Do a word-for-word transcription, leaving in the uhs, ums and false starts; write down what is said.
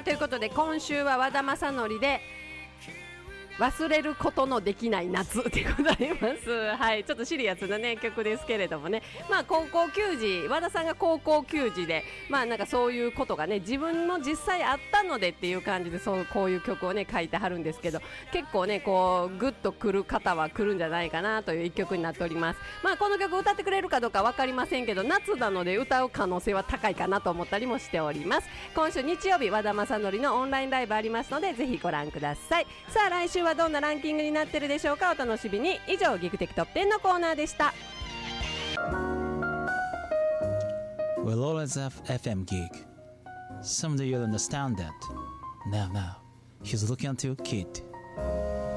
はいということで今週は和田正則で忘れることのできない夏でございます。はい、ちょっとシリアスなね曲ですけれどもね、まあ高校球児、和田さんが高校球児で、まあなんかそういうことがね自分の実際あったのでっていう感じで、そうこういう曲をね書いてはるんですけど、結構ねこうグッとくる方は来るんじゃないかなという一曲になっております。まあこの曲歌ってくれるかどうかわかりませんけど、夏なので歌う可能性は高いかなと思ったりもしております。今週日曜日和田正則のオンラインライブありますのでぜひご覧ください。さあ来週はどんなランキングになってるでしょうか、お楽しみに。以上ギクテクトップテンのコーナーでした。 We'll always have エフエム gig. Someday you'll understand that. Now, now, he's looking at you, kid.